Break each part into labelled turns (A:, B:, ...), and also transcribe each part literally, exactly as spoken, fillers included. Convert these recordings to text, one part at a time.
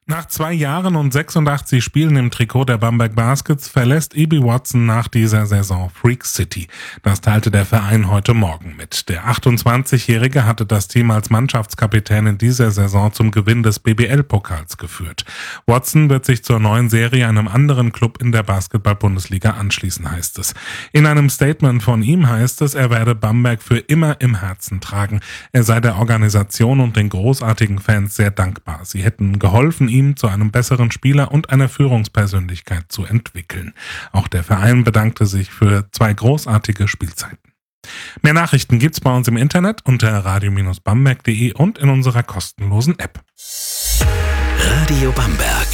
A: Nach zwei Jahren und sechsundachtzig Spielen im Trikot der Bamberg Baskets verlässt Ibi Watson nach dieser Saison Freak City. Das teilte der Verein heute Morgen mit. Der achtundzwanzigjährige hatte das Team als Mannschaftskapitän in dieser Saison zum Gewinn des B B L-Pokals geführt. Watson wird sich zur neuen Serie einem anderen Club in der Basketball-Bundesliga anschließen, heißt es. In einem Statement von ihm heißt es, er werde Bamberg für immer im Herzen tragen. Er sei der Organisation und den großartigen Fans sehr dankbar. Sie hätten geholfen, ihm zu einem besseren Spieler und einer Führungspersönlichkeit zu entwickeln. Auch der Verein bedankte sich für zwei großartige Spielzeiten. Mehr Nachrichten gibt's bei uns im Internet unter radio Bindestrich bamberg punkt de und in unserer kostenlosen App.
B: Radio Bamberg.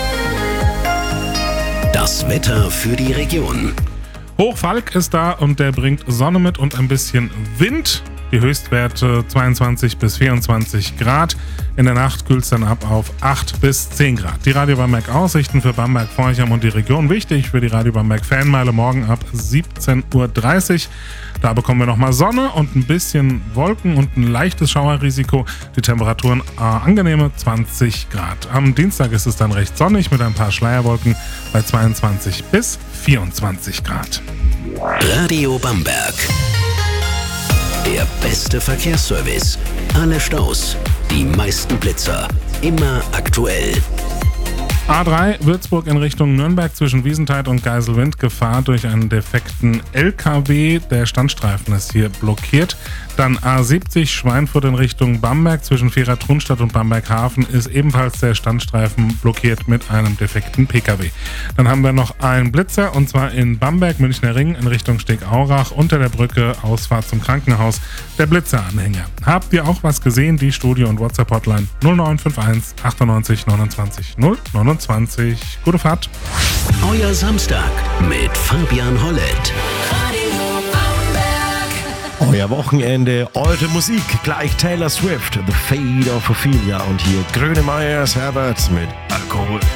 B: Das Wetter für die Region.
A: Hochfalk ist da und der bringt Sonne mit und ein bisschen Wind. Die Höchstwerte zweiundzwanzig bis vierundzwanzig Grad. In der Nacht kühlt es dann ab auf acht bis zehn Grad. Die Radio Bamberg Aussichten für Bamberg, Forchheim und die Region. Wichtig für die Radio Bamberg Fanmeile morgen ab siebzehn Uhr dreißig. Da bekommen wir nochmal Sonne und ein bisschen Wolken und ein leichtes Schauerrisiko. Die Temperaturen äh, angenehme zwanzig Grad. Am Dienstag ist es dann recht sonnig mit ein paar Schleierwolken bei zweiundzwanzig bis vierundzwanzig Grad.
B: Radio Bamberg. Der beste Verkehrsservice. Alle Staus, die meisten Blitzer. Immer aktuell.
A: A drei Würzburg in Richtung Nürnberg zwischen Wiesenthal und Geiselwind. Gefahr durch einen defekten L K W. Der Standstreifen ist hier blockiert. Dann A siebzig Schweinfurt in Richtung Bamberg zwischen Vierer-Trunstadt und Bamberg-Hafen ist ebenfalls der Standstreifen blockiert mit einem defekten P K W. Dann haben wir noch einen Blitzer und zwar in Bamberg, Münchner Ring in Richtung Steg-Aurach unter der Brücke, Ausfahrt zum Krankenhaus, der Blitzeranhänger. Habt ihr auch was gesehen? Die Studio- und WhatsApp-Hotline null neun fünf eins achtundneunzig neunundzwanzig null neunundzwanzig. Gute Fahrt.
B: Euer Samstag mit Fabian Hollett.
C: Euer Wochenende, alte Musik, gleich Taylor Swift, The Fate of Ophelia und hier Grönemeyers Herbert mit Alkohol.